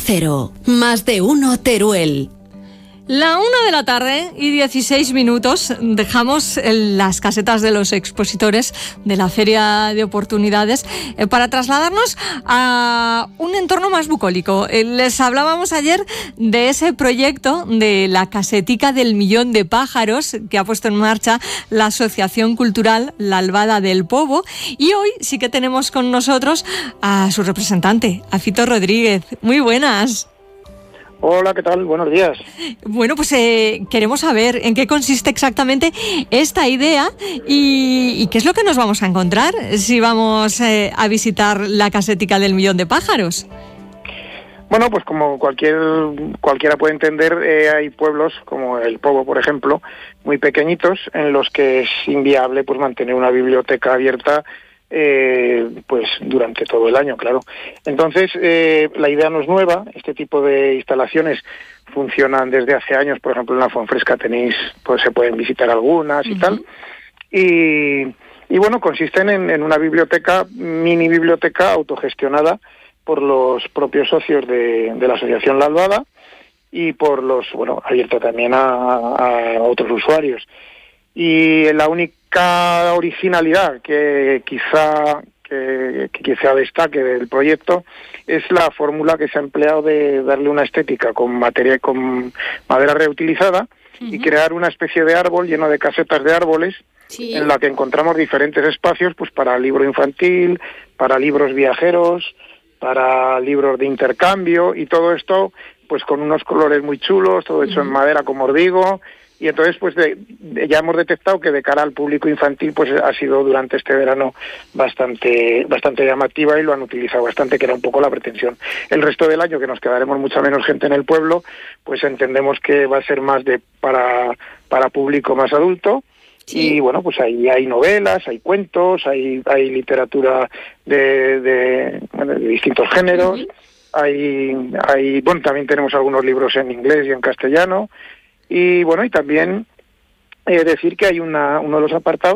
Cero, Más de Uno Teruel. La 1:16 p.m. dejamos las casetas de los expositores de la Feria de Oportunidades para trasladarnos a un entorno más bucólico. Les hablábamos ayer de ese proyecto de la casetica del millón de pájaros que ha puesto en marcha la Asociación Cultural La Albada del Pobo, y hoy sí que tenemos con nosotros a su representante, a Fito Rodríguez. Muy buenas. Hola, ¿qué tal? Buenos días. Bueno, pues queremos saber en qué consiste exactamente esta idea y qué es lo que nos vamos a encontrar si vamos a visitar la casetica del millón de pájaros. Bueno, pues como cualquiera puede entender, hay pueblos como el Pobo, por ejemplo, muy pequeñitos, en los que es inviable pues mantener una biblioteca abierta pues durante todo el año, claro. Entonces, la idea no es nueva. Este tipo de instalaciones funcionan desde hace años. Por ejemplo, en la Fuenfresca pues se pueden visitar algunas y tal. Y bueno, consisten en una biblioteca, mini biblioteca autogestionada por los propios socios de la Asociación La Albada y abierta también a otros usuarios. Y la única originalidad que quizá destaque del proyecto es la fórmula que se ha empleado de darle una estética con madera reutilizada y crear una especie de árbol lleno de casetas de árboles, en la que encontramos diferentes espacios pues para libro infantil, para libros viajeros, para libros de intercambio, y todo esto pues con unos colores muy chulos, todo hecho en madera, como os digo. Y entonces pues ya hemos detectado que de cara al público infantil pues ha sido durante este verano bastante llamativa, y lo han utilizado bastante, que era un poco la pretensión. El resto del año, que nos quedaremos mucha menos gente en el pueblo, pues entendemos que va a ser más para público más adulto. Sí. Y bueno, pues ahí hay novelas, hay cuentos, hay literatura de distintos géneros, también tenemos algunos libros en inglés y en castellano. Y bueno, y también decir que hay uno de los apartados